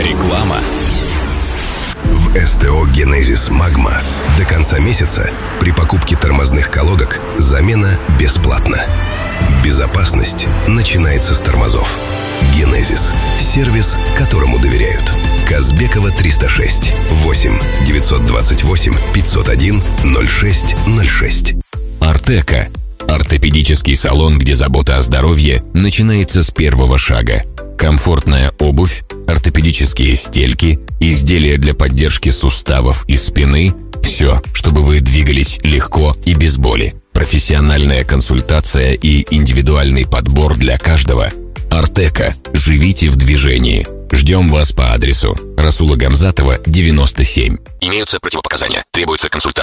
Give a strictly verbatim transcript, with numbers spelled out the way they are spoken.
Реклама. В СТО «Генезис Магма» до конца месяца при покупке тормозных колодок замена бесплатна. Безопасность начинается с тормозов. «Генезис» – сервис, которому доверяют. Казбекова триста шесть, восемь девятьсот двадцать восемь пятьсот один ноль шесть ноль шесть. Артека – ортопедический салон, где забота о здоровье начинается с первого шага. Комфортная обувь, ортопедические стельки, изделия для поддержки суставов и спины – все, чтобы вы двигались легко и без боли. Профессиональная консультация и индивидуальный подбор для каждого. Артека. Живите в движении. Ждем вас по адресу Расула Гамзатова, девяносто семь. Имеются противопоказания. Требуется консультация.